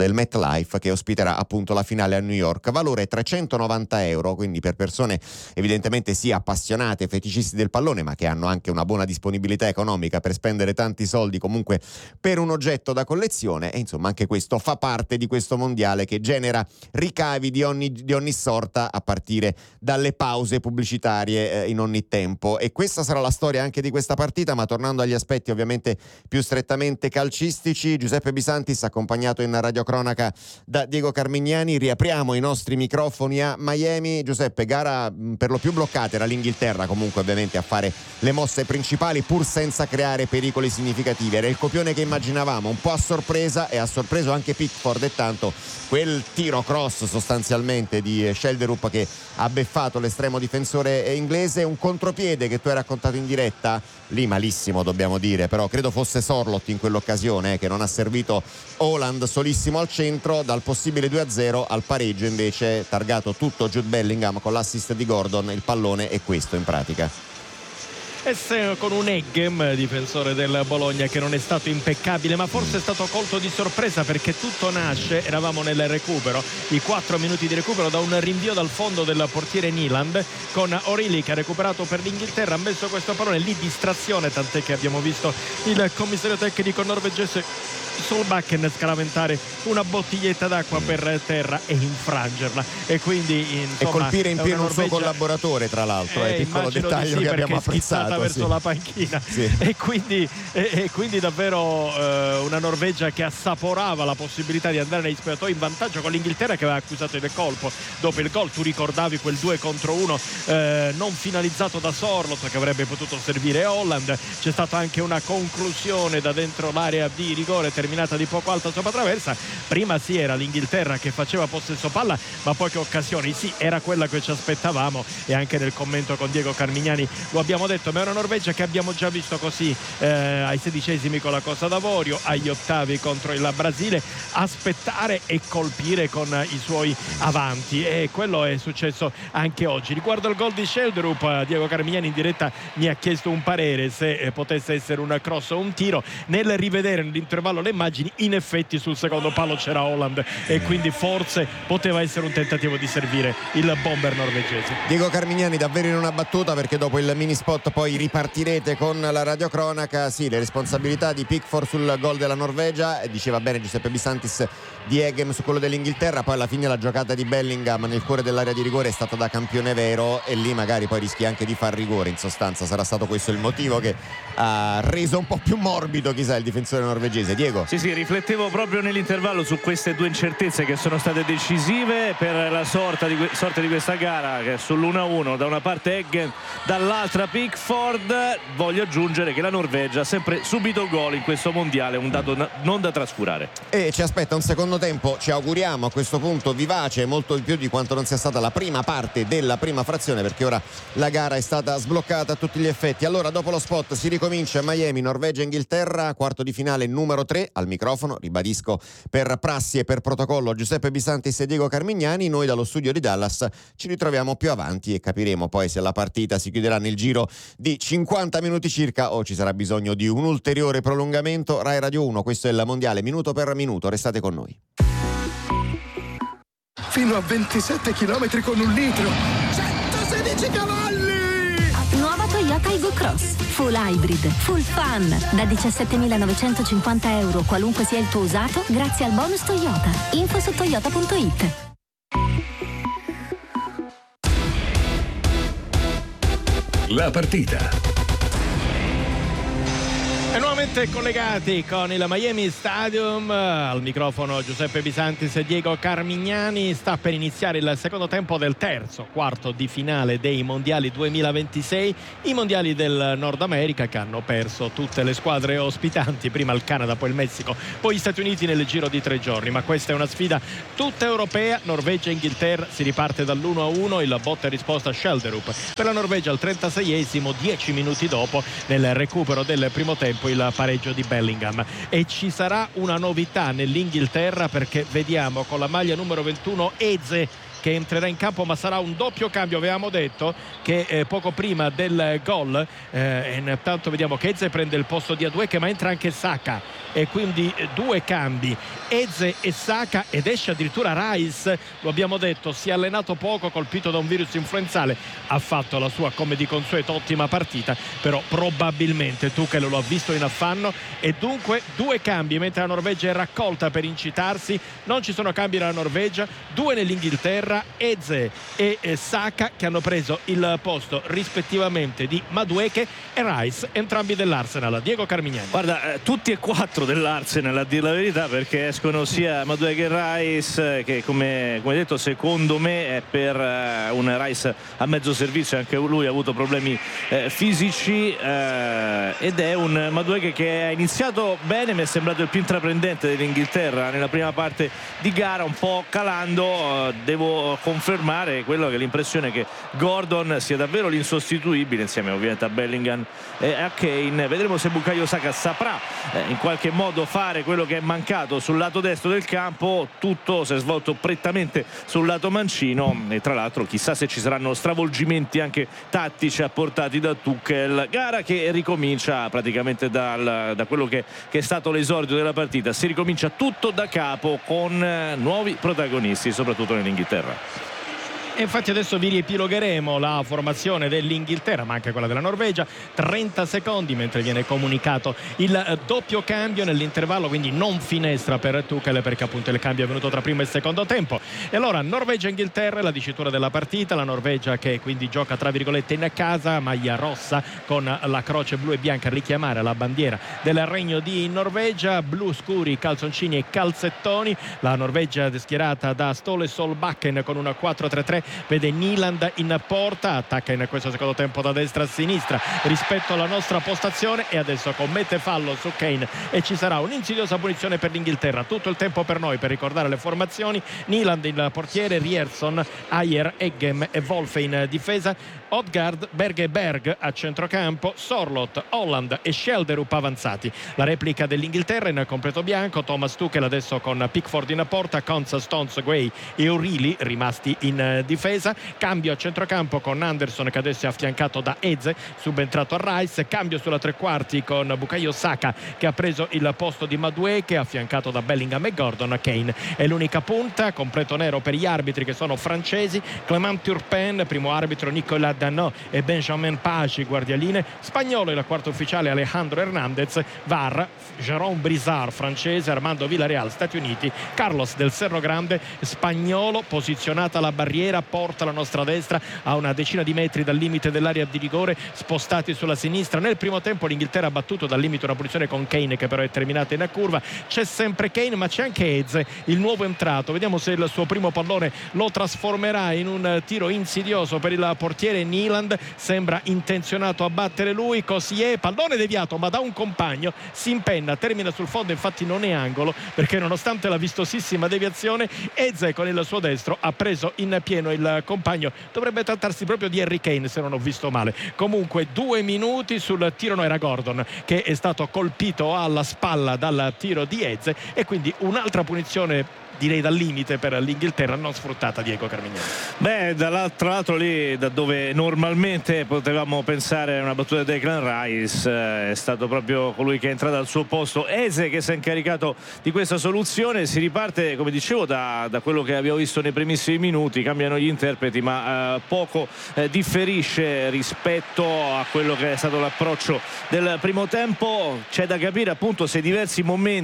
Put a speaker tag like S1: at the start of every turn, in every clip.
S1: del MetLife, che ospiterà appunto la finale a New York. Valore 390 euro, quindi per persone evidentemente sì appassionate, feticisti del pallone, ma che hanno anche una buona disponibilità economica per spendere tanti soldi comunque per un oggetto da collezione. E insomma anche questo fa parte di questo mondiale che genera ricavi di ogni sorta, a partire dalle pause pubblicitarie in ogni tempo. E questa sarà la storia anche di questa partita, ma tornando agli aspetti ovviamente più strettamente calcistici, Giuseppe Bisantis accompagnato in radiocronaca da Diego Carmignani. Riapriamo i nostri microfoni a Miami. Giuseppe, gara per lo più bloccata, era l'Inghilterra comunque ovviamente a fare le mosse principali pur senza creare pericoli significativi. Era il copione che immaginavamo, un po' a sorpresa, e ha sorpreso anche Pickford, e tanto quel tiro cross sostanzialmente di Shelderup che ha beffato l'estremo difensore inglese, un contropiede che tu hai raccontato in diretta, lì malissimo dobbiamo dire, però credo fosse Sorloth in quell'occasione che non ha servito Haaland solissimo al centro. Dal possibile 2-0 al pareggio invece targato tutto Jude Bellingham con l'assist di Gordon. Il pallone è questo in pratica.
S2: Con un Eggem, difensore del Bologna, che non è stato impeccabile, ma forse è stato colto di sorpresa, perché tutto nasce, eravamo nel recupero, i 4 minuti di recupero, da un rinvio dal fondo del portiere Nyland, con O'Reilly che ha recuperato per l'Inghilterra, ha messo questo pallone lì, distrazione, tant'è che abbiamo visto il commissario tecnico norvegese Solbakken scaramentare una bottiglietta d'acqua per terra e infrangerla, e quindi insomma,
S1: e colpire in pieno un suo
S2: Norvegia...
S1: collaboratore, tra l'altro, piccolo dettaglio
S2: sì,
S1: che abbiamo apprezzato
S2: verso la panchina,
S1: sì.
S2: e quindi davvero una Norvegia che assaporava la possibilità di andare negli spogliatoi in vantaggio, con l'Inghilterra che aveva accusato il colpo dopo il gol. Tu ricordavi quel 2 contro 1 non finalizzato da Sorloth, che avrebbe potuto servire Haaland. C'è stata anche una conclusione da dentro l'area di rigore terminata di poco alta sopra traversa. Prima sì, era l'Inghilterra che faceva possesso palla, ma poi che occasioni, sì, era quella che ci aspettavamo, e anche nel commento con Diego Carmignani lo abbiamo detto. Ma è una Norvegia che abbiamo già visto così ai 16esimi con la Costa d'Avorio, agli ottavi contro il Brasile, aspettare e colpire con i suoi avanti, e quello è successo anche oggi. Riguardo al gol di Shelderup, Diego Carmignani in diretta mi ha chiesto un parere se potesse essere un cross o un tiro. Nel rivedere nell'intervallo le immagini, in effetti sul secondo palo c'era Haaland, e quindi forse poteva essere un tentativo di servire il bomber norvegese.
S1: Diego Carmignani, davvero in una battuta, perché dopo il mini spot poi ripartirete con la radiocronaca. Sì, le responsabilità di Pickford sul gol della Norvegia, diceva bene Giuseppe Bisantis, di Eggem su quello dell'Inghilterra. Poi alla fine la giocata di Bellingham nel cuore dell'area di rigore è stata da campione vero, e lì magari poi rischi anche di far rigore. In sostanza sarà stato questo il motivo che ha reso un po' più morbido, chissà, il difensore norvegese. Diego?
S3: Sì, riflettevo proprio nell'intervallo su queste due incertezze che sono state decisive per la sorte di questa gara, che è sull'1-1, da una parte Eggem, dall'altra Pickford. Voglio aggiungere che la Norvegia ha sempre subito gol in questo mondiale, un dato non da trascurare.
S1: E ci aspetta un secondo tempo, ci auguriamo a questo punto vivace, molto di più di quanto non sia stata la prima parte della prima frazione, perché ora la gara è stata sbloccata a tutti gli effetti. Allora, dopo lo spot si ricomincia a Miami, Norvegia-Inghilterra, quarto di finale numero 3. Al microfono, ribadisco, per prassi e per protocollo, Giuseppe Bisantis e Diego Carmignani. Noi dallo studio di Dallas ci ritroviamo più avanti e capiremo poi se la partita si chiuderà nel giro di 50 minuti circa o ci sarà bisogno di un ulteriore prolungamento. Rai Radio 1, questo è il Mondiale minuto per minuto, restate con noi.
S4: Fino a 27 km con un litro, 116 cavalli!
S5: Nuova Toyota Aygo Cross, full hybrid, full fun, da 17.950 euro qualunque sia il tuo usato, grazie al bonus Toyota. Info su toyota.it.
S6: La partita.
S2: E nuovamente collegati con il Miami Stadium, al microfono Giuseppe Bisantis e Diego Carmignani. Sta per iniziare il secondo tempo del quarto di finale dei mondiali 2026, i mondiali del Nord America, che hanno perso tutte le squadre ospitanti, prima il Canada, poi il Messico, poi gli Stati Uniti nel giro di 3 giorni. Ma questa è una sfida tutta europea. Norvegia e Inghilterra, si riparte dall'1-1, il botta e risposta Shelderup per la Norvegia al 36esimo, 10 minuti dopo, nel recupero del primo tempo, il pareggio di Bellingham. E ci sarà una novità nell'Inghilterra, perché vediamo con la maglia numero 21 Eze che entrerà in campo, ma sarà un doppio cambio. Avevamo detto che poco prima del gol intanto vediamo che Eze prende il posto di Adueke, ma entra anche Saka, e quindi 2 cambi, Eze e Saka, ed esce addirittura Rice. Lo abbiamo detto, si è allenato poco, colpito da un virus influenzale, ha fatto la sua come di consueto ottima partita, però probabilmente Tuchel lo ha visto in affanno e dunque 2 cambi, mentre la Norvegia è raccolta per incitarsi. Non ci sono cambi nella Norvegia, 2 nell'Inghilterra, Eze e Saka che hanno preso il posto rispettivamente di Madueke e Rice, entrambi dell'Arsenal. Diego Carmignani.
S3: Guarda, tutti e 4 dell'Arsenal, a dire la verità, perché escono sia Madueke che Rice, che come detto secondo me è per un Rice a mezzo servizio, anche lui ha avuto problemi fisici, ed è un Madueke che ha iniziato bene, mi è sembrato il più intraprendente dell'Inghilterra nella prima parte di gara, un po' calando. Devo confermare quello che è l'impressione che Gordon sia davvero l'insostituibile, insieme ovviamente a Bellingham e a Kane. Vedremo se Bukayo Saka saprà in qualche modo fare quello che è mancato sul lato destro del campo. Tutto si è svolto prettamente sul lato mancino e tra l'altro chissà se ci saranno stravolgimenti anche tattici apportati da Tuchel. Gara che ricomincia praticamente da quello che è stato l'esordio della partita. Si ricomincia tutto da capo con nuovi protagonisti, soprattutto nell'Inghilterra.
S2: E infatti adesso vi riepilogheremo la formazione dell'Inghilterra, ma anche quella della Norvegia. 30 secondi mentre viene comunicato il doppio cambio nell'intervallo, quindi non finestra per Tuchel, perché appunto il cambio è venuto tra primo e secondo tempo. E allora Norvegia-Inghilterra, la dicitura della partita. La Norvegia che quindi gioca tra virgolette in casa, maglia rossa con la croce blu e bianca a richiamare la bandiera del Regno di Norvegia, blu scuri, calzoncini e calzettoni. La Norvegia schierata da Ståle Solbakken con una 4-3-3, vede Nyland in porta, attacca in questo secondo tempo da destra a sinistra rispetto alla nostra postazione e adesso commette fallo su Kane e ci sarà un'insidiosa punizione per l'Inghilterra. Tutto il tempo per noi per ricordare le formazioni: Nyland il portiere, Rierson, Ajer, Eggem e Wolfe in difesa, Odgaard, Berg e Berg a centrocampo, Sorloth, Holland e Schelderup avanzati. La replica dell'Inghilterra in completo bianco, Thomas Tuchel adesso con Pickford in porta, Konsa, Stones, Guay e O'Reilly rimasti in difesa. Cambio a centrocampo con Anderson che adesso è affiancato da Eze, subentrato a Rice. Cambio sulla tre quarti con Bukayo Saka che ha preso il posto di Madueke, affiancato da Bellingham e Gordon. Kane è l'unica punta, completo nero per gli arbitri che sono francesi: Clément Turpin, primo arbitro Nicolas Danot e Benjamin Paci, guardialine. Spagnolo il quarto ufficiale Alejandro Hernandez, VAR Jérôme Brizard, francese, Armando Villarreal, Stati Uniti. Carlos del Cerro Grande, spagnolo, posizionata la barriera, porta la nostra destra a una decina di metri dal limite dell'area di rigore, spostati sulla sinistra. Nel primo tempo l'Inghilterra ha battuto dal limite una punizione con Kane che però è terminata in curva. C'è sempre Kane ma c'è anche Eze, il nuovo entrato. Vediamo se il suo primo pallone lo trasformerà in un tiro insidioso per il portiere Nyland. Sembra intenzionato a battere lui, così è, pallone deviato ma da un compagno, si impenna, termina sul fondo, infatti non è angolo perché nonostante la vistosissima deviazione Eze con il suo destro ha preso in pieno il compagno. Dovrebbe trattarsi proprio di Harry Kane se non ho visto male. Comunque 2 minuti sul tiro, no, era Gordon che è stato colpito alla spalla dal tiro di Eze e quindi un'altra punizione direi dal limite per l'Inghilterra non sfruttata. Diego Carmignani.
S3: Beh, tra l'altro lì da dove normalmente potevamo pensare a una battuta di Declan Rice, è stato proprio colui che è entrato al suo posto, Eze, che si è incaricato di questa soluzione. Si riparte, come dicevo, da quello che abbiamo visto nei primissimi minuti. Cambiano gli interpreti ma poco differisce rispetto a quello che è stato l'approccio del primo tempo. C'è da capire appunto se diversi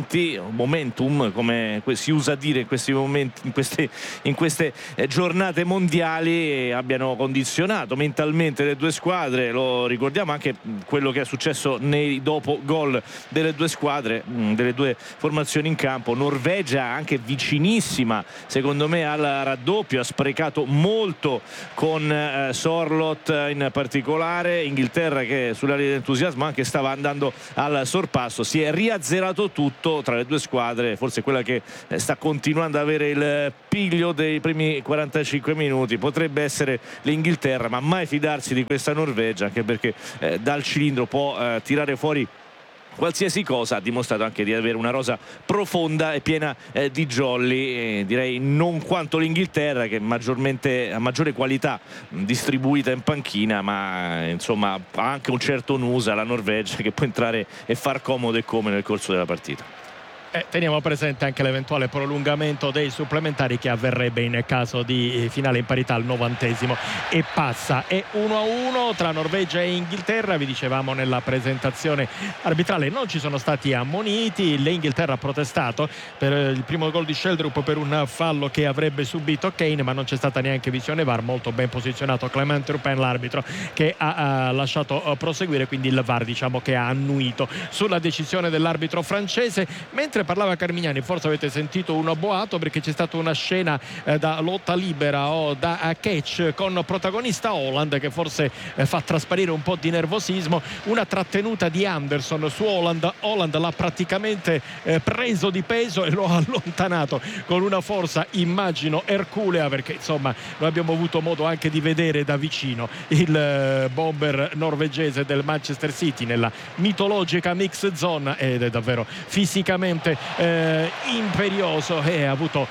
S3: momentum come si usa a dire in questi momenti, in queste giornate mondiali, abbiano condizionato mentalmente le due squadre. Lo ricordiamo anche quello che è successo nei dopo gol delle due squadre, delle due formazioni in campo. Norvegia anche vicinissima secondo me al raddoppio, ha sprecato molto con Sorloth in particolare. Inghilterra che sulla linea dell'entusiasmo anche stava andando al sorpasso. Si è riazzerato tutto tra le due squadre, forse quella che sta continuando ad avere il piglio dei primi 45 minuti potrebbe essere l'Inghilterra, ma mai fidarsi di questa Norvegia, anche perché dal cilindro può tirare fuori qualsiasi cosa. Ha dimostrato anche di avere una rosa profonda e piena di jolly, direi non quanto l'Inghilterra che ha maggiore qualità distribuita in panchina, ma insomma ha anche un certo nusa la Norvegia che può entrare e far comodo e come nel corso della partita.
S2: Teniamo presente anche l'eventuale prolungamento dei supplementari che avverrebbe in caso di finale in parità al 90° e passa. È 1-1 tra Norvegia e Inghilterra. Vi dicevamo nella presentazione arbitrale non ci sono stati ammoniti. L'Inghilterra ha protestato per il primo gol di Sheldrup per un fallo che avrebbe subito Kane, ma non c'è stata neanche visione VAR. Molto ben posizionato Clement Turpin, l'arbitro, che ha lasciato proseguire, quindi il VAR diciamo che ha annuito sulla decisione dell'arbitro francese. Mentre parlava Carmignani, forse avete sentito un boato perché c'è stata una scena da lotta libera o da catch con protagonista Haaland, che forse fa trasparire un po' di nervosismo. Una trattenuta di Anderson su Haaland l'ha praticamente preso di peso e lo ha allontanato con una forza, immagino, erculea, perché insomma noi abbiamo avuto modo anche di vedere da vicino il bomber norvegese del Manchester City nella mitologica mix zone ed è davvero fisicamente imperioso e ha avuto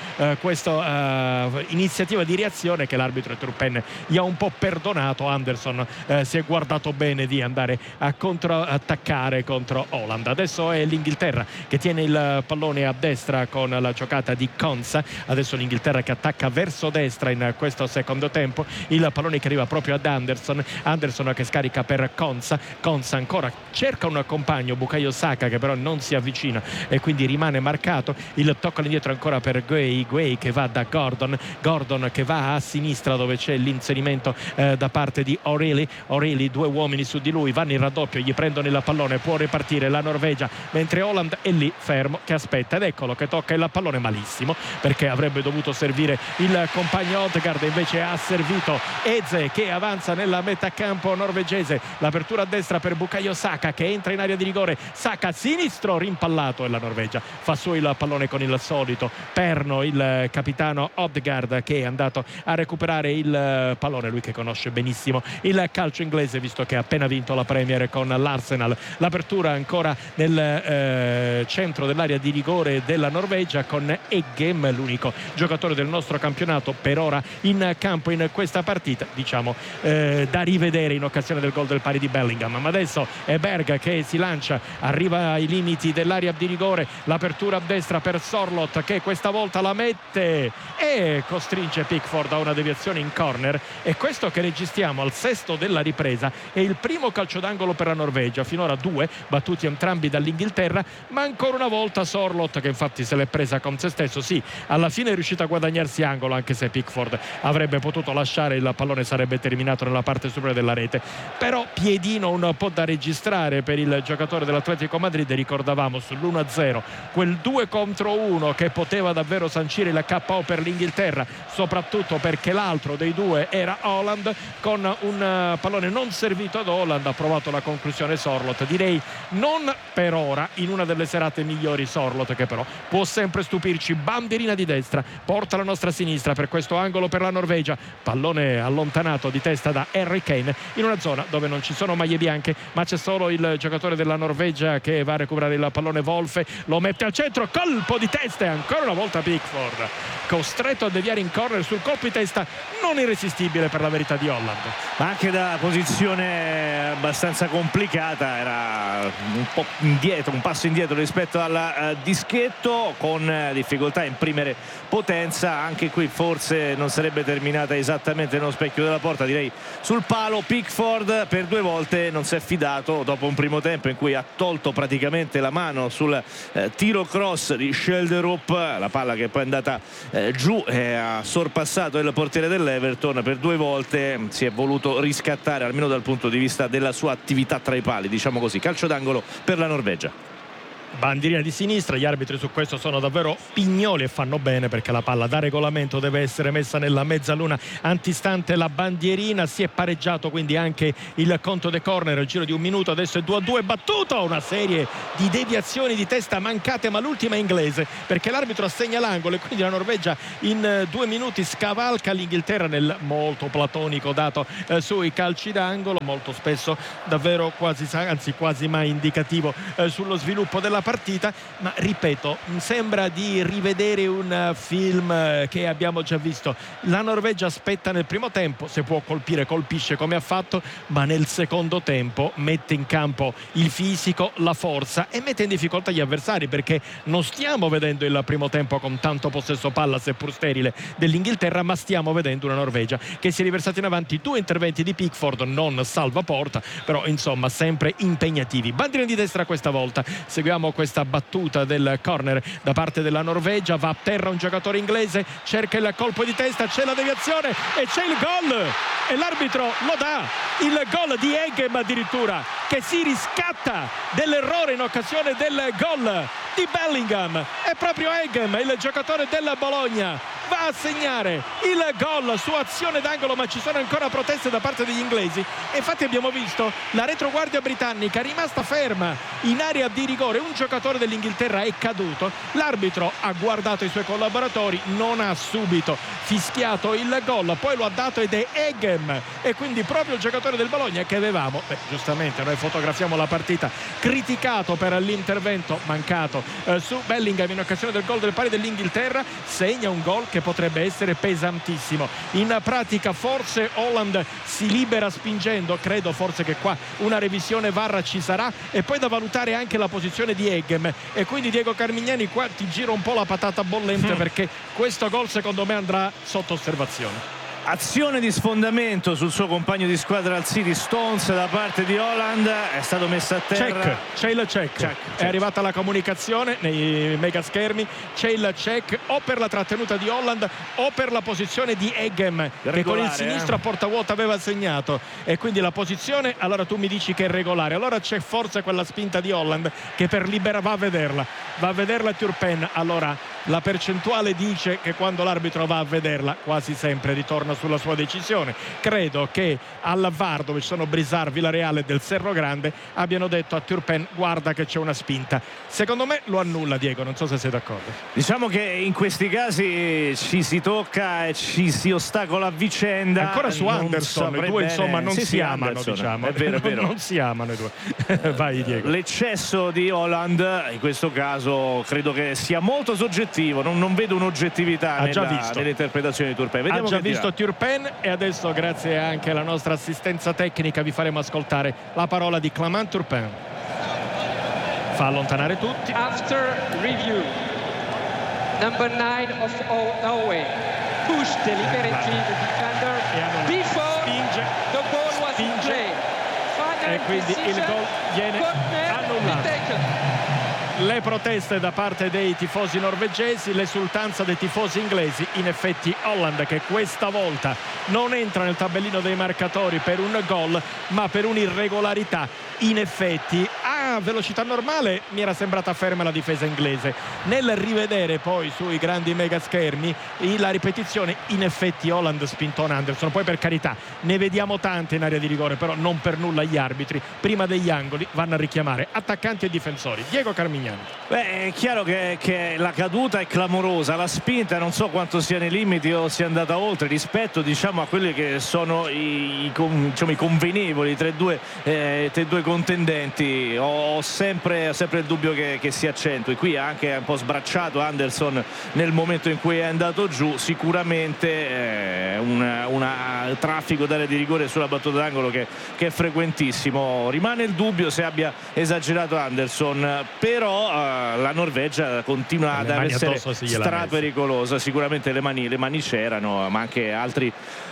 S2: questa iniziativa di reazione che l'arbitro Turpin gli ha un po' perdonato. Anderson si è guardato bene di andare a controattaccare contro Haaland. Adesso è l'Inghilterra che tiene il pallone a destra con la giocata di Konsa. Adesso l'Inghilterra che attacca verso destra in questo secondo tempo, il pallone che arriva proprio ad Anderson che scarica per Konsa ancora cerca un compagno, Bukayo Saka, che però non si avvicina e quindi rimane marcato. Il tocco all'indietro ancora per Gueye che va da Gordon che va a sinistra dove c'è l'inserimento da parte di O'Reilly, due uomini su di lui, vanno in raddoppio, gli prendono il pallone, può ripartire la Norvegia mentre Haaland è lì fermo che aspetta ed eccolo che tocca il pallone malissimo perché avrebbe dovuto servire il compagno Odegaard, invece ha servito Eze che avanza nella metà campo norvegese. L'apertura a destra per Bukayo Saka che entra in area di rigore, Saka sinistro rimpallato e la Norvegia fa su il pallone con il solito perno il capitano Odegaard che è andato a recuperare il pallone, lui che conosce benissimo il calcio inglese visto che ha appena vinto la Premier con l'Arsenal. L'apertura ancora nel centro dell'area di rigore della Norvegia con Eggem, l'unico giocatore del nostro campionato per ora in campo in questa partita, diciamo da rivedere in occasione del gol del pari di Bellingham. Ma adesso è Berg che si lancia, arriva ai limiti dell'area di rigore, l'apertura a destra per Sorloth che questa volta la mette e costringe Pickford a una deviazione in corner. E questo che registriamo al sesto della ripresa è il primo calcio d'angolo per la Norvegia, finora 2 battuti entrambi dall'Inghilterra, ma ancora una volta Sorloth che infatti se l'è presa con se stesso. Sì, alla fine è riuscito a guadagnarsi angolo anche se Pickford avrebbe potuto lasciare, il pallone sarebbe terminato nella parte superiore della rete, però piedino un po' da registrare per il giocatore dell'Atletico Madrid. Ricordavamo sull'1-0 quel 2-1 che poteva davvero sancire il KO per l'Inghilterra, soprattutto perché l'altro dei due era Haaland. Con un pallone non servito ad Haaland ha provato la conclusione Sorloth, direi non per ora in una delle serate migliori Sorloth, che però può sempre stupirci. Bandierina di destra porta la nostra sinistra per questo angolo per la Norvegia, pallone allontanato di testa da Harry Kane in una zona dove non ci sono maglie bianche ma c'è solo il giocatore della Norvegia che va a recuperare il pallone. Wolfe lo mette al centro, colpo di testa e ancora una volta Pickford costretto a deviare in corner sul colpo di testa non irresistibile per la verità di Haaland,
S3: ma anche da posizione abbastanza complicata, era un po' indietro, un passo indietro rispetto al dischetto, con difficoltà a imprimere potenza. Anche qui forse non sarebbe terminata esattamente nello specchio della porta, direi sul palo. Pickford per 2 volte non si è fidato dopo un primo tempo in cui ha tolto praticamente la mano sul tiro cross di Sheldrup, la palla che poi è andata giù e ha sorpassato il portiere dell'Everton. Per 2 volte si è voluto riscattare, almeno dal punto di vista della sua attività tra i pali, diciamo così. Calcio d'angolo per la Norvegia.
S2: Bandierina di sinistra, gli arbitri su questo sono davvero pignoli e fanno bene perché la palla da regolamento deve essere messa nella mezzaluna antistante la bandierina. Si è pareggiato quindi anche il conto dei corner al giro di 1 minuto, adesso è 2-2, battuto, una serie di deviazioni di testa mancate ma l'ultima è inglese perché l'arbitro assegna l'angolo e quindi la Norvegia in 2 minuti scavalca l'Inghilterra nel molto platonico dato sui calci d'angolo, molto spesso davvero quasi mai indicativo sullo sviluppo della partita, ma ripeto, sembra di rivedere un film che abbiamo già visto. La Norvegia aspetta nel primo tempo, se può colpire colpisce come ha fatto, ma nel secondo tempo mette in campo il fisico, la forza e mette in difficoltà gli avversari, perché non stiamo vedendo il primo tempo con tanto possesso palla, seppur sterile, dell'Inghilterra, ma stiamo vedendo una Norvegia che si è riversata in avanti. 2 interventi di Pickford, non salva porta, però insomma sempre impegnativi. Bandierine di destra questa volta, seguiamo questa battuta del corner da parte della Norvegia, va a terra un giocatore inglese, cerca il colpo di testa, c'è la deviazione e c'è il gol e l'arbitro lo dà, il gol di Eggem addirittura, che si riscatta dell'errore in occasione del gol di Bellingham. È proprio Eggem, il giocatore della Bologna, va a segnare il gol su azione d'angolo, ma ci sono ancora proteste da parte degli inglesi e infatti abbiamo visto la retroguardia britannica rimasta ferma in area di rigore, un giocatore dell'Inghilterra è caduto, l'arbitro ha guardato i suoi collaboratori, non ha subito fischiato il gol, poi lo ha dato ed è Eggem, e quindi proprio il giocatore del Bologna che avevamo, giustamente noi fotografiamo la partita, criticato per l'intervento mancato su Bellingham in occasione del gol del pari dell'Inghilterra, segna un gol che potrebbe essere pesantissimo. In pratica forse Holland si libera spingendo, credo forse che qua una revisione VAR ci sarà, e poi da valutare anche la posizione di Eggem, e quindi Diego Carmignani qua ti giro un po' la patata bollente perché questo gol secondo me andrà sotto osservazione.
S3: Azione di sfondamento sul suo compagno di squadra al City, Stones, da parte di Holland, è stato messo a terra.
S2: C'è il check. È arrivata la comunicazione nei mega schermi, c'è il check o per la trattenuta di Holland o per la posizione di Eggem, che con il sinistro a porta vuota aveva segnato, e quindi la posizione, allora tu mi dici che è regolare, allora c'è forse quella spinta di Holland che per libera va a vederla Turpin. Allora la percentuale dice che quando l'arbitro va a vederla quasi sempre ritorna sulla sua decisione. Credo che alla VAR, dove ci sono Brisard, Villareal del Cerro Grande, abbiano detto a Turpin guarda che c'è una spinta. Secondo me lo annulla, Diego, non so se sei d'accordo.
S3: Diciamo che in questi casi ci si tocca e ci si ostacola a vicenda.
S2: Ancora su Anderson, i due insomma non si amano,
S3: Anderson,
S2: diciamo.
S3: È vero.
S2: Non si amano i due. Vai Diego.
S3: L'eccesso di Holland in questo caso credo che sia molto soggettivo, non vedo un'oggettività nell'interpretazione di Turpin.
S2: Ha già visto Turpin, e adesso grazie anche alla nostra assistenza tecnica vi faremo ascoltare la parola di Clément Turpin. Fa allontanare tutti.
S7: After review, number 9 of Norway pushed deliberately the defender before the ball was in play.
S2: E quindi il gol viene annullato. Le proteste da parte dei tifosi norvegesi, l'esultanza dei tifosi inglesi. In effetti Holland, che questa volta non entra nel tabellino dei marcatori per un gol ma per un'irregolarità, in effetti a velocità normale mi era sembrata ferma la difesa inglese. Nel rivedere poi sui grandi mega schermi la ripetizione, in effetti Holland spintona Anderson. Poi per carità ne vediamo tante in area di rigore, però non per nulla gli arbitri prima degli angoli vanno a richiamare attaccanti e difensori. Diego Carmignani.
S3: È chiaro che la caduta è clamorosa, la spinta non so quanto sia nei limiti o sia andata oltre rispetto a quelli che sono i convenevoli tra i due contendenti. Ho sempre il dubbio che si accentui. Qui ha anche un po' sbracciato Anderson nel momento in cui è andato giù. Sicuramente un traffico d'area di rigore sulla battuta d'angolo che è frequentissimo. Rimane il dubbio se abbia esagerato Anderson, però la Norvegia continua ad essere strapericolosa. Sicuramente le mani c'erano, ma anche altri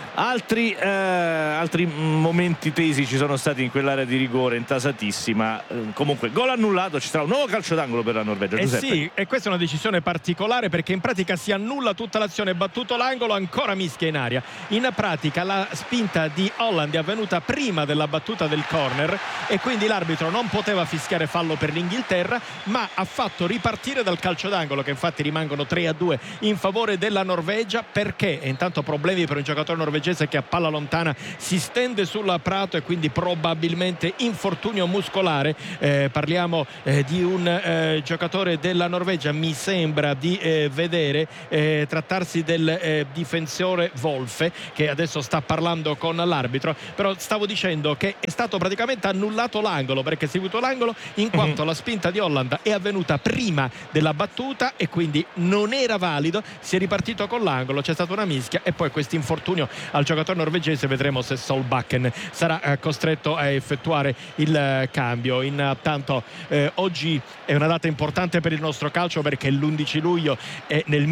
S3: momenti tesi ci sono stati in quell'area di rigore intasatissima. Comunque gol annullato, ci sarà un nuovo calcio d'angolo per la Norvegia.
S2: Sì, e questa è una decisione particolare perché in pratica si annulla tutta l'azione, battuto l'angolo, ancora mischia in aria. In pratica la spinta di Holland è avvenuta prima della battuta del corner e quindi l'arbitro non poteva fischiare fallo per l'Inghilterra, ma ha fatto ripartire dal calcio d'angolo, che infatti rimangono 3-2 in favore della Norvegia, perché intanto problemi per un giocatore norvegese norvegese che a palla lontana si stende sul prato e quindi probabilmente infortunio muscolare. Parliamo di un giocatore della Norvegia, mi sembra di vedere trattarsi del difensore Wolfe, che adesso sta parlando con l'arbitro, però stavo dicendo che è stato praticamente annullato l'angolo, perché si è avuto l'angolo in quanto la spinta di Holland è avvenuta prima della battuta e quindi non era valido, si è ripartito con l'angolo, c'è stata una mischia e poi questo infortunio al giocatore norvegese. Vedremo se Solbakken sarà costretto a effettuare il cambio. Intanto oggi è una data importante per il nostro calcio, perché l'11 luglio è nel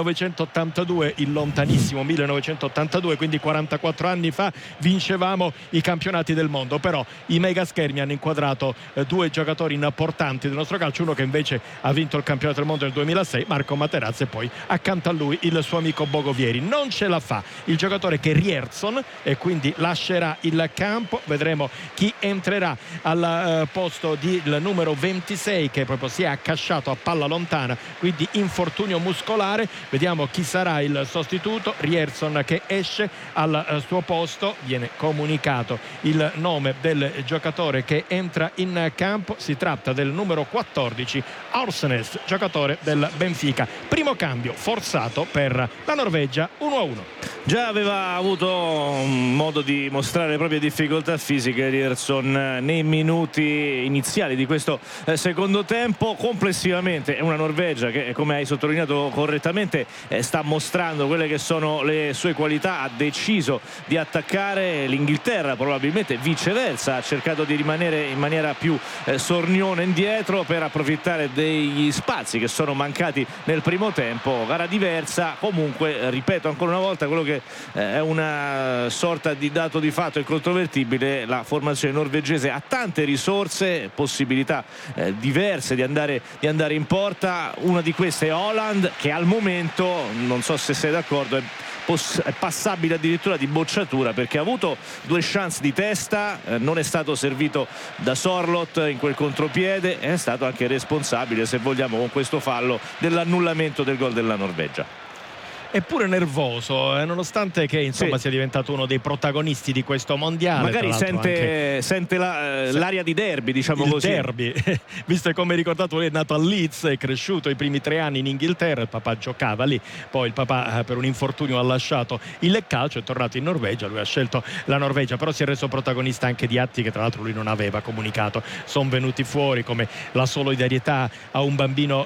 S2: 1982, il lontanissimo 1982, quindi 44 anni fa vincevamo i campionati del mondo, però i megaschermi hanno inquadrato due giocatori importanti del nostro calcio, uno che invece ha vinto il campionato del mondo nel 2006, Marco Materazzi, e poi accanto a lui il suo amico Bogovieri. Non ce la fa il giocatore che è Rierson e quindi lascerà il campo. Vedremo chi entrerà al posto del numero 26, che proprio si è accasciato a palla lontana, quindi infortunio muscolare. Vediamo chi sarà il sostituto. Rierson che esce, al suo posto viene comunicato il nome del giocatore che entra in campo, si tratta del numero 14 Orsnes, giocatore del Benfica. Primo cambio forzato per la Norvegia, 1-1.
S3: Già aveva avuto modo di mostrare le proprie difficoltà fisiche Rierson nei minuti iniziali di questo secondo tempo. Complessivamente è una Norvegia che, come hai sottolineato correttamente, sta mostrando quelle che sono le sue qualità, ha deciso di attaccare. L'Inghilterra probabilmente viceversa ha cercato di rimanere in maniera più sorniona indietro per approfittare degli spazi che sono mancati nel primo tempo. Gara diversa, comunque ripeto ancora una volta quello che è una sorta di dato di fatto incontrovertibile: la formazione norvegese ha tante risorse, possibilità diverse di andare in porta. Una di queste è Haaland, che al momento, non so se sei d'accordo, è passabile addirittura di bocciatura, perché ha avuto due chance di testa, non è stato servito da Sorloth in quel contropiede, è stato anche responsabile, se vogliamo, con questo fallo dell'annullamento del gol della Norvegia.
S2: Eppure nervoso, nonostante che insomma sia diventato uno dei protagonisti di questo mondiale.
S3: Magari sente l'aria di derby, diciamo così.
S2: Derby, visto che, come ricordato, lui è nato a Leeds, è cresciuto i primi 3 anni in Inghilterra, il papà giocava lì, poi il papà per un infortunio ha lasciato il calcio, è tornato in Norvegia, lui ha scelto la Norvegia, però si è reso protagonista anche di atti che tra l'altro lui non aveva comunicato, sono venuti fuori, come la solidarietà a un bambino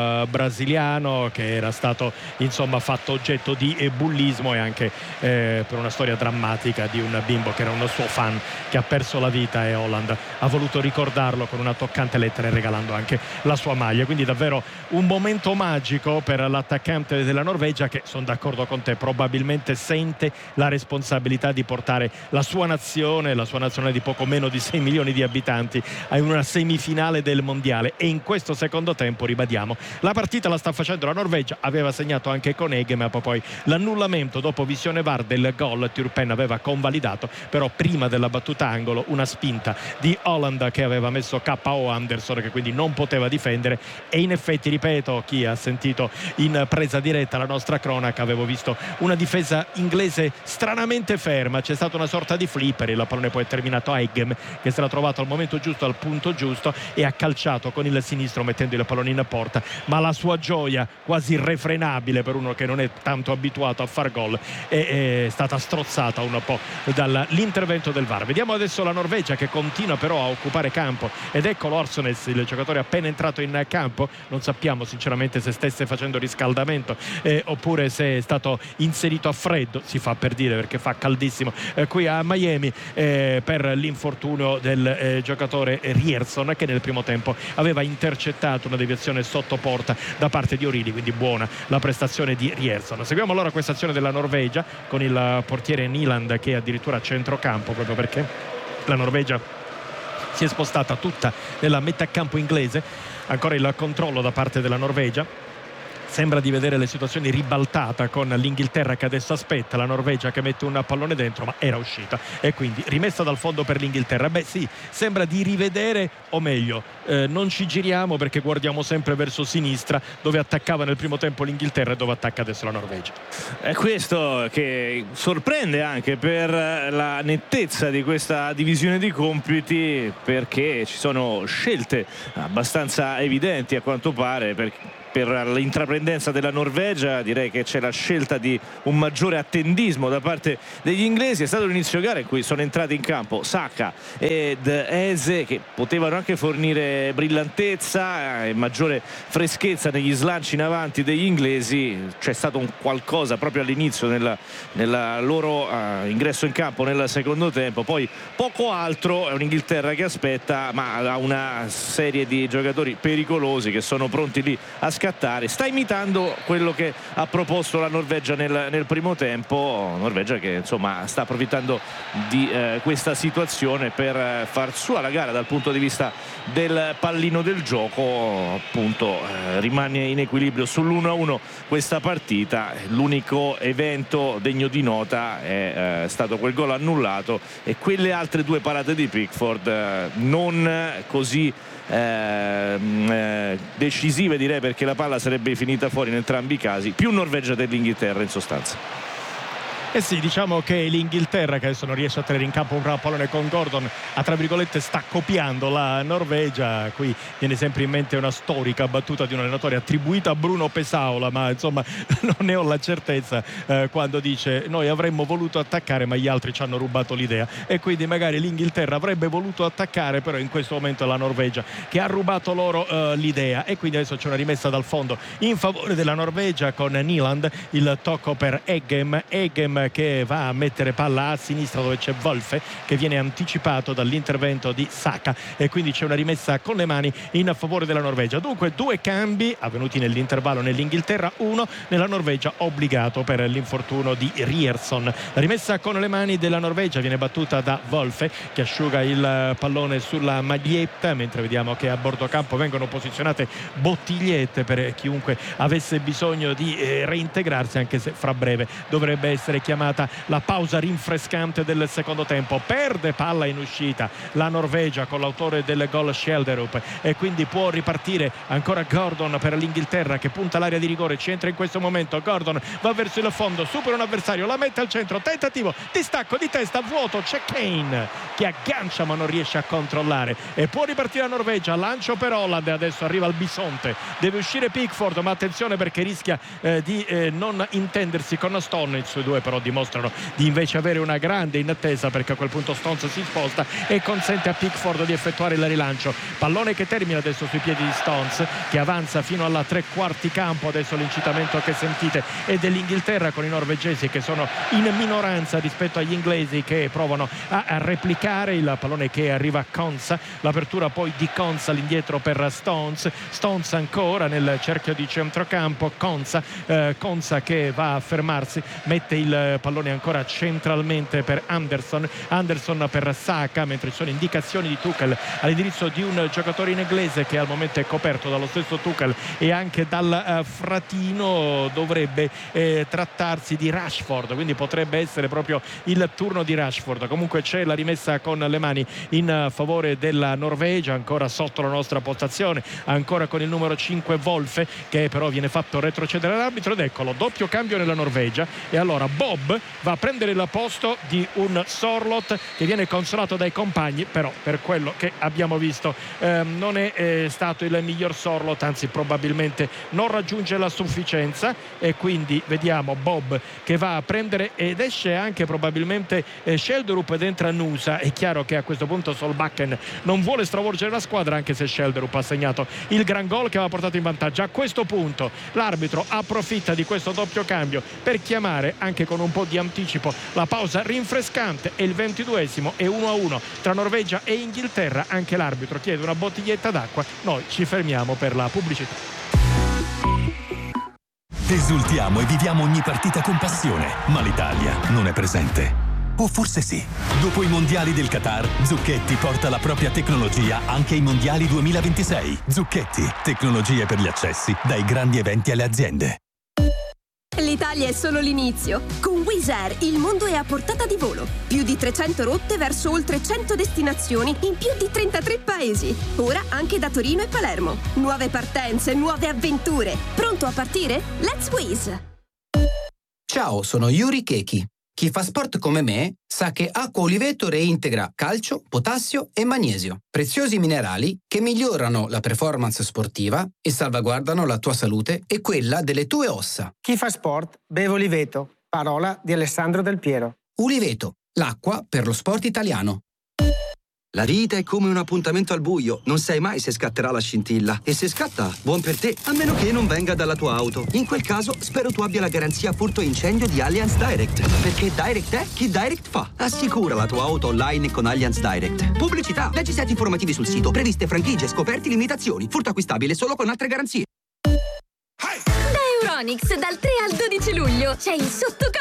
S2: brasiliano che era stato insomma fatto oggetto di bullismo, e anche per una storia drammatica di un bimbo che era un suo fan che ha perso la vita, e Haaland ha voluto ricordarlo con una toccante lettera e regalando anche la sua maglia. Quindi davvero un momento magico per l'attaccante della Norvegia, che sono d'accordo con te, probabilmente sente la responsabilità di portare la sua nazione di poco meno di 6 milioni di abitanti a una semifinale del mondiale. E in questo secondo tempo, ribadiamo, la partita la sta facendo la Norvegia, aveva segnato anche con Egem, poi l'annullamento dopo visione VAR del gol. Turpen aveva convalidato, però prima della battuta angolo una spinta di Haaland che aveva messo KO Anderson, che quindi non poteva difendere. E in effetti, ripeto, chi ha sentito in presa diretta la nostra cronaca, avevo visto una difesa inglese stranamente ferma, c'è stata una sorta di flipper, il pallone poi è terminato a Egem, che si era trovato al momento giusto, al punto giusto, e ha calciato con il sinistro mettendo il pallone in porta. Ma la sua gioia, quasi irrefrenabile per uno che non è tanto abituato a far gol, è stata strozzata un po' dall'intervento del VAR. Vediamo adesso la Norvegia, che continua però a occupare campo, ed eccolo Orsnes, il giocatore appena entrato in campo. Non sappiamo sinceramente se stesse facendo riscaldamento oppure se è stato inserito a freddo, si fa per dire perché fa caldissimo qui a Miami, per l'infortunio del giocatore Rierson, che nel primo tempo aveva intercettato una deviazione sotto porta da parte di Orili, quindi buona la prestazione di Rierson. Seguiamo allora questa azione della Norvegia con il portiere Nyland che è addirittura a centrocampo, proprio perché la Norvegia si è spostata tutta nella metà campo inglese. Ancora il controllo da parte della Norvegia, Sembra di vedere le situazioni ribaltata con l'Inghilterra che adesso aspetta, la Norvegia che mette un pallone dentro ma era uscita e quindi rimessa dal fondo per l'Inghilterra. Beh sì, sembra di rivedere, o meglio non ci giriamo perché guardiamo sempre verso sinistra dove attaccava nel primo tempo l'Inghilterra e dove attacca adesso la Norvegia.
S3: È questo che sorprende anche per la nettezza di questa divisione di compiti, perché ci sono scelte abbastanza evidenti a quanto pare per l'intraprendenza della Norvegia. Direi che c'è la scelta di un maggiore attendismo da parte degli inglesi. È stato un inizio gara in cui sono entrati in campo Saka ed Eze, che potevano anche fornire brillantezza e maggiore freschezza negli slanci in avanti degli inglesi. C'è stato un qualcosa proprio all'inizio nella loro ingresso in campo nel secondo tempo, poi poco altro. È un'Inghilterra che aspetta, ma ha una serie di giocatori pericolosi che sono pronti lì a scattare. Sta imitando quello che ha proposto la Norvegia nel primo tempo. Norvegia che insomma sta approfittando di questa situazione per far sua la gara dal punto di vista del pallino del gioco. Appunto rimane in equilibrio sull'1-1 questa partita. L'unico evento degno di nota è stato quel gol annullato e quelle altre due parate di Pickford non così decisive, direi, perché la palla sarebbe finita fuori in entrambi i casi. Più Norvegia dell'Inghilterra in sostanza.
S2: Eh sì, diciamo che l'Inghilterra, che adesso non riesce a tenere in campo un gran pallone con Gordon, tra virgolette sta copiando la Norvegia. Qui viene sempre in mente una storica battuta di un allenatore attribuita a Bruno Pesaola, ma insomma non ne ho la certezza, quando dice noi avremmo voluto attaccare ma gli altri ci hanno rubato l'idea, e quindi magari l'Inghilterra avrebbe voluto attaccare, però in questo momento è la Norvegia che ha rubato loro l'idea, e quindi adesso c'è una rimessa dal fondo in favore della Norvegia con Nyland. Il tocco per Eggem che va a mettere palla a sinistra dove c'è Wolfe, che viene anticipato dall'intervento di Saka, e quindi c'è una rimessa con le mani in favore della Norvegia. Dunque 2 cambi avvenuti nell'intervallo nell'Inghilterra, 1 nella Norvegia, obbligato per l'infortunio di Ryerson. La rimessa con le mani della Norvegia viene battuta da Wolfe, che asciuga il pallone sulla maglietta, mentre vediamo che a bordo campo vengono posizionate bottigliette per chiunque avesse bisogno di reintegrarsi, anche se fra breve dovrebbe essere chiamata la pausa rinfrescante del secondo tempo. Perde palla in uscita la Norvegia con l'autore del gol Schjelderup, e quindi può ripartire ancora Gordon per l'Inghilterra, che punta l'area di rigore, ci entra in questo momento. Gordon va verso il fondo, supera un avversario, la mette al centro, tentativo di stacco di testa, vuoto, c'è Kane che aggancia ma non riesce a controllare, e può ripartire la Norvegia. Lancio per Holland, adesso arriva il bisonte, deve uscire Pickford, ma attenzione perché rischia di non intendersi con Stones. I due però dimostrano di invece avere una grande inattesa, perché a quel punto Stones si sposta e consente a Pickford di effettuare il rilancio. Pallone che termina adesso sui piedi di Stones, che avanza fino alla 3/4 campo. Adesso l'incitamento che sentite è dell'Inghilterra, con i norvegesi che sono in minoranza rispetto agli inglesi, che provano a replicare. Il pallone che arriva a Konsa, l'apertura poi di Konsa, l'indietro per Stones ancora nel cerchio di centrocampo. Konsa che va a fermarsi, mette il pallone ancora centralmente per Anderson per Saka, mentre ci sono indicazioni di Tuchel all'indirizzo di un giocatore inglese che al momento è coperto dallo stesso Tuchel e anche dal fratino. Dovrebbe trattarsi di Rashford, quindi potrebbe essere proprio il turno di Rashford. Comunque c'è la rimessa con le mani in favore della Norvegia, ancora sotto la nostra postazione, ancora con il numero 5 Wolfe, che però viene fatto retrocedere l'arbitro, ed eccolo, doppio cambio nella Norvegia, e allora Bob va a prendere il posto di un Sorloth che viene consolato dai compagni, però per quello che abbiamo visto non è stato il miglior Sorloth, anzi probabilmente non raggiunge la sufficienza, e quindi vediamo Bob che va a prendere, ed esce anche probabilmente Schjelderup ed entra Nusa. È chiaro che a questo punto Solbakken non vuole stravolgere la squadra, anche se Schjelderup ha segnato il gran gol che aveva portato in vantaggio. A questo punto l'arbitro approfitta di questo doppio cambio per chiamare, anche con un po' di anticipo, la pausa rinfrescante, e il 22esimo è 1-1 tra Norvegia e Inghilterra. Anche l'arbitro chiede una bottiglietta d'acqua. Noi ci fermiamo per la pubblicità.
S6: Esultiamo e viviamo ogni partita con passione, ma l'Italia non è presente.
S8: O forse sì. Dopo i mondiali del Qatar, Zucchetti porta la propria tecnologia anche ai mondiali 2026. Zucchetti, tecnologie per gli accessi, dai grandi eventi alle aziende.
S9: L'Italia è solo l'inizio. Con Wizz Air il mondo è a portata di volo. Più di 300 rotte verso oltre 100 destinazioni in più di 33 paesi. Ora anche da Torino e Palermo. Nuove partenze, nuove avventure. Pronto a partire? Let's Wizz!
S10: Ciao, sono Yuri Keki. Chi fa sport come me sa che acqua Oliveto reintegra calcio, potassio e magnesio, preziosi minerali che migliorano la performance sportiva e salvaguardano la tua salute e quella delle tue ossa.
S11: Chi fa sport beve Oliveto, parola di Alessandro Del Piero.
S10: Oliveto, l'acqua per lo sport italiano.
S12: La vita è come un appuntamento al buio, non sai mai se scatterà la scintilla. E se scatta, buon per te, a meno che non venga dalla tua auto. In quel caso, spero tu abbia la garanzia furto incendio di Allianz Direct. Perché Direct è chi Direct fa. Assicura la tua auto online con Allianz Direct. Pubblicità, leggi set informativi sul sito, previste franchigie, scoperti, limitazioni. Furto acquistabile solo con altre garanzie.
S5: Da Euronics, dal 3 al 12 luglio, c'è il sottocosto